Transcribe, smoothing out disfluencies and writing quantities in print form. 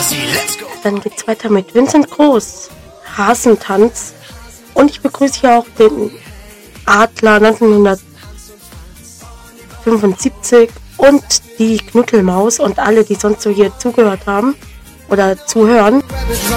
Dann geht's weiter mit Vincent Groß, Hasentanz. Und ich begrüße hier auch den Adler 1975 und die Knüttelmaus und alle, die sonst so hier zugehört haben oder zuhören.